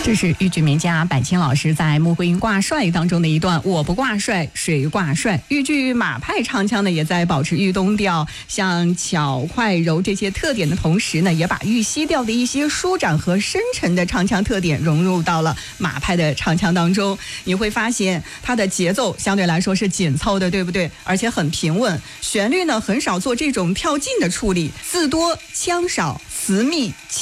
这是豫剧名家柏青老师在《穆桂英挂帅》当中的一段，我不挂帅谁挂帅。豫剧马派唱腔呢也在保持豫东调像巧快柔这些特点的同时呢，也把豫西调的一些舒展和深沉的唱腔特点融入到了马派的唱腔当中。你会发现它的节奏相对来说是紧凑的，对不对？而且很平稳，旋律呢很少做这种跳进的处理，字多腔少，词密